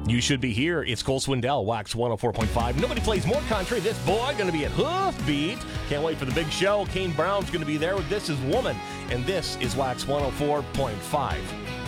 You should be here. It's Cole Swindell, Wax 104.5. Nobody plays more country. This boy going to be at Hoofbeat. Can't wait for the big show. Kane Brown's going to be there. This is Woman, and this is Wax 104.5.